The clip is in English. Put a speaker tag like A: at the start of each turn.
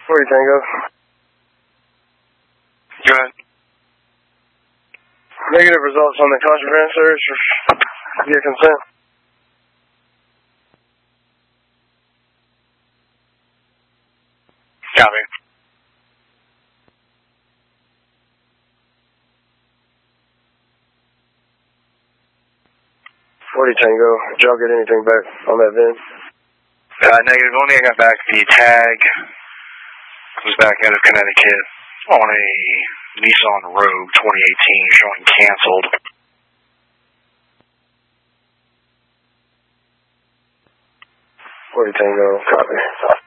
A: 40 Tango.
B: Go ahead.
A: Negative results on the contraband search. Give consent.
B: Copy.
A: Tango. Did y'all get anything back on that VIN?
B: Negative. Only I got back the tag was back out of Connecticut on a Nissan Rogue 2018 showing canceled.
A: 40 Tango. Copy.